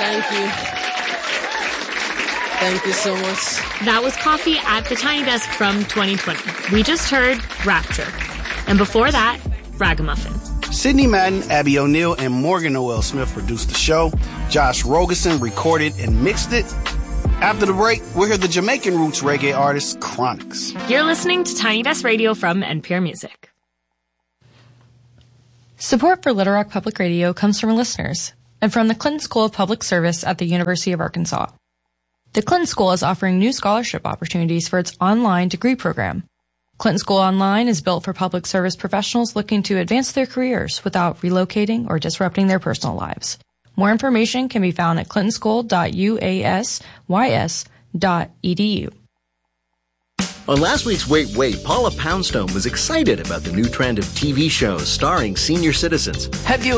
Thank you. Thank you so much. That was Coffee at the Tiny Desk from 2020. We just heard Rapture. And before that, Ragamuffin. Sydney Madden, Abby O'Neill, and Morgan Noel Smith produced the show. Josh Rogerson recorded and mixed it. After the break, we'll hear the Jamaican roots reggae artist Chronixx. You're listening to Tiny Desk Radio from NPR Music. Support for Little Rock Public Radio comes from listeners and from the Clinton School of Public Service at the University of Arkansas. The Clinton School is offering new scholarship opportunities for its online degree program. Clinton School Online is built for public service professionals looking to advance their careers without relocating or disrupting their personal lives. More information can be found at clintonschool.uasys.edu. On last week's Wait, Paula Poundstone was excited about the new trend of TV shows starring senior citizens. Have you